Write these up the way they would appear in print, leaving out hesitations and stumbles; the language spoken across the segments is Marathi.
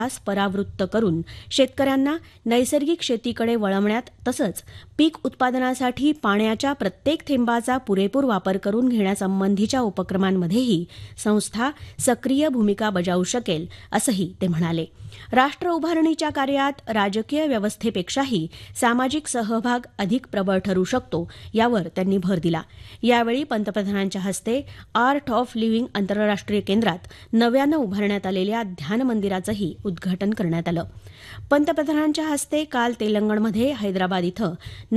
परावृत्त करून शेतकऱ्यांना नैसर्गिक शेतीकडे वळवण्यात तसंच पीक उत्पादनासाठी पाण्याच्या प्रत्येक थेंबाचा पुरेपूर वापर करून घेण्यासंबंधीच्या उपक्रमांमध्येही संस्था सक्रिय भूमिका बजावू शकेल असंही ते म्हणाले. राष्ट्र उभारणीच्या कार्यात राजकीय व्यवस्थेपेक्षाही सामाजिक सहभाग अधिक प्रबळ ठरू शकतो यावर त्यांनी भर दिला. यावेळी पंतप्रधानांच्या हस्ते आर्ट ऑफ लिव्हिंग आंतरराष्ट्रीय केंद्रात नव्यानं उभारण्यात आलेल्या ध्यान मंदिराचंही उद्घाटन करण्यात आलं. पंतप्रधानांच्या हस्ते काल तेलंगणमध्ये हैदराबाद इथं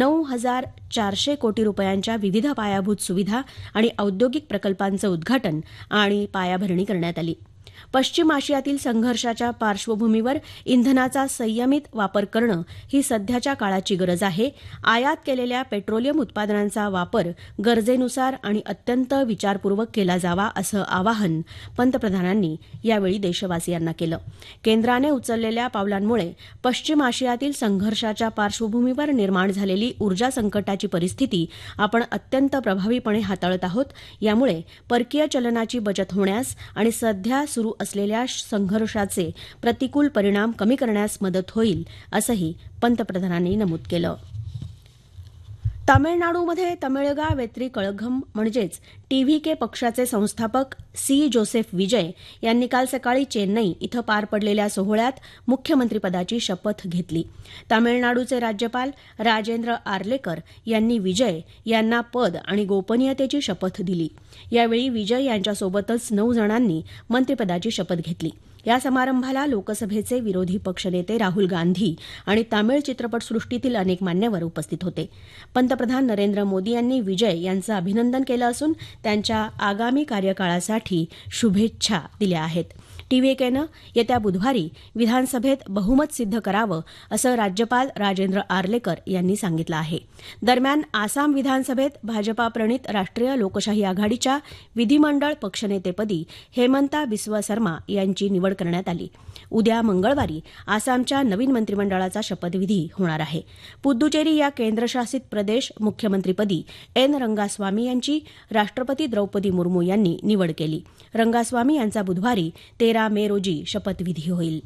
9,400 कोटी रुपयांच्या विविध पायाभूत सुविधा आणि औद्योगिक प्रकल्पांचं उद्घाटन आणि पायाभरणी करण्यात आली. पश्चिम आशियातील संघर्षाच्या पार्श्वभूमीवर इंधनाचा संयमित वापर करणं ही सध्याच्या काळाची गरज आहे. आयात केलेल्या पेट्रोलियम उत्पादनांचा वापर गरजेनुसार आणि अत्यंत विचारपूर्वक केला जावा असं आवाहन पंतप्रधानांनी यावेळी देशवासियांना केलं. केंद्राने उचललेल्या पावलांमुळे पश्चिम आशियातील संघर्षाच्या पार्श्वभूमीवर निर्माण झालेली ऊर्जा संकटाची परिस्थिती आपण अत्यंत प्रभावीपणे हाताळत आहोत. यामुळे परकीय चलनाची बचत होण्यास आणि सध्या सुरू असलेल्या संघर्षाचे प्रतिकूल परिणाम कमी करण्यास मदत होईल असंही पंतप्रधानांनी नमूद केलं. तामिळनाडूमध्ये तमिळगा वेत्री कळघम म्हणजेच टीव्हीके पक्षाचे संस्थापक सी जोसेफ विजय यांनी काल सकाळी चेन्नई इथं पार पडलेल्या सोहळ्यात मुख्यमंत्रीपदाची शपथ घेतली. तामिळनाडूचे राज्यपाल राजेंद्र आर्लेकर यांनी विजय यांना पद आणि गोपनीयतेची शपथ दिली. यावेळी विजय यांच्यासोबतच 9 जणांनी मंत्रिपदाची शपथ घेतली. या समारंभाला लोकसभेचे विरोधी पक्षनेते राहुल गांधी आणि तामिळ चित्रपटसृष्टीतील अनेक मान्यवर उपस्थित होते. पंतप्रधान नरेंद्र मोदी यांनी विजय यांचं अभिनंदन केलं असून त्यांच्या आगामी कार्यकाळासाठी शुभेच्छा दिल्या आहेत. टीव्हीकेनं येत्या बुधवारी विधानसभेत बहुमत सिद्ध करावं असं राज्यपाल राजेंद्र आर्लेकर यांनी सांगितलं आहे. दरम्यान आसाम विधानसभेत भाजपा प्रणित राष्ट्रीय लोकशाही आघाडीच्या विधिमंडळ पक्षनेतेपदी हेमंता बिस्वा सर्मा यांची निवड करण्यात आली. उद्या मंगळवारी आसामच्या नवीन मंत्रिमंडळाचा शपथविधी होणार आहे. पुद्दुचेरी या केंद्रशासित प्रदेश मुख्यमंत्रीपदी एन रंगास्वामी यांची राष्ट्रपती द्रौपदी मुर्मू यांनी निवड केली. रंगास्वामी यांचा बुधवारी 13 मे रोजी शपथविधी होईल.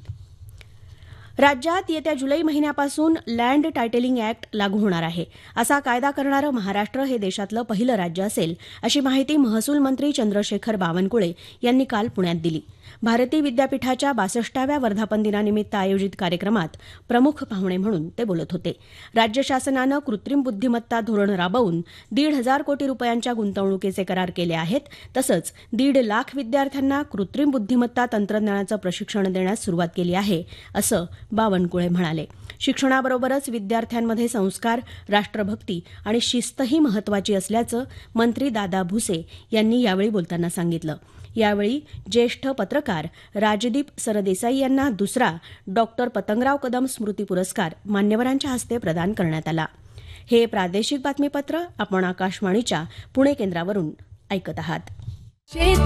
राज्यात येत्या जुलै महिन्यापासून लँड टायटलिंग अॅक्ट लागू होणार आहे. असा कायदा करणारं महाराष्ट्र हे देशातलं पहिलं राज्य असेल अशी माहिती महसूल मंत्री चंद्रशेखर बावनकुळे यांनी काल पुण्यात दिली. भारती विद्यापीठाच्या 62व्या वर्धापन दिनानिमित्त आयोजित कार्यक्रमात प्रमुख पाहुणे म्हणून ते बोलत होते. राज्य शासनानं कृत्रिम बुद्धिमत्ता धोरण राबवून 1,500 कोटी रुपयांच्या गुंतवणुकीचे करार केले आहेत. तसंच 1.5 लाख विद्यार्थ्यांना कृत्रिम बुद्धिमत्ता तंत्रज्ञानाचं प्रशिक्षण देण्यास सुरुवात केली आहे असं बावनकुळे म्हणाले. शिक्षणाबरोबरच विद्यार्थ्यांमध्ये संस्कार, राष्ट्रभक्ती आणि शिस्तही महत्वाची असल्याचं मंत्री दादा भुसे यांनी यावेळी बोलताना सांगितलं. यावेळी ज्येष्ठ पत्रकार राजदीप सरदेसाई यांना दुसरा डॉक्टर पतंगराव कदम स्मृती पुरस्कार मान्यवरांच्या हस्ते प्रदान करण्यात आला. हे प्रादेशिक बातमीपत्र आपण आकाशवाणीच्या पुणे केंद्रावरून ऐकत आहात.